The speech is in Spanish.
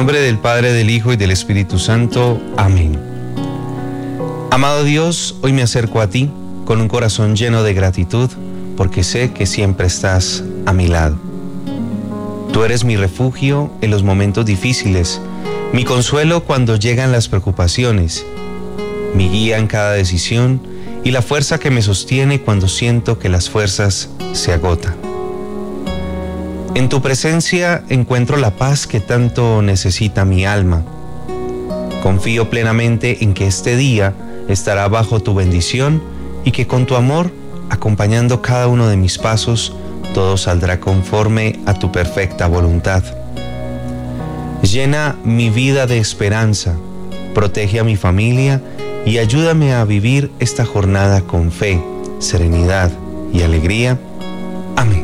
nombre del Padre, del Hijo y del Espíritu Santo. Amén. Amado Dios, hoy me acerco a ti con un corazón lleno de gratitud, porque sé que siempre estás a mi lado. Tú eres mi refugio en los momentos difíciles, mi consuelo cuando llegan las preocupaciones, mi guía en cada decisión y la fuerza que me sostiene cuando siento que las fuerzas se agotan. En tu presencia encuentro la paz que tanto necesita mi alma. Confío plenamente en que este día estará bajo tu bendición y que con tu amor, acompañando cada uno de mis pasos, todo saldrá conforme a tu perfecta voluntad. Llena mi vida de esperanza, protege a mi familia y ayúdame a vivir esta jornada con fe, serenidad y alegría. Amén.